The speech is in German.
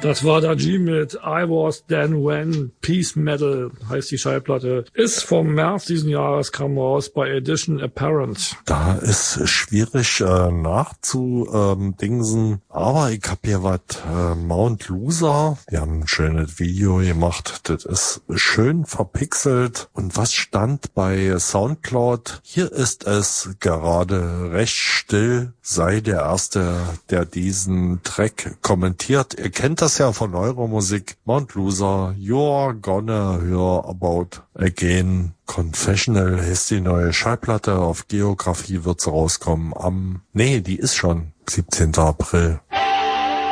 Das war Daji mit I Was Then When, Peace Metal heißt die Schallplatte. Ist vom März diesen Jahres, kam raus bei Edition Apparent. Da ist schwierig nachzudingsen, aber ich hab hier was, Mount Loser, die haben ein schönes Video gemacht, das ist schön verpixelt. Und was stand bei Soundcloud? Hier ist es gerade recht still, sei der Erste, der diesen Track kommentiert. Ihr kennt das ja von Euromusik. Mount Loser, You're Gonna Hear About Again. Confessional ist die neue Schallplatte. Auf Geografie wird sie rauskommen die ist schon 17. April.